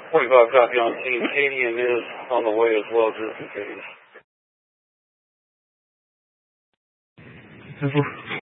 45 copy on team. Canadian is on the way as well, just in case.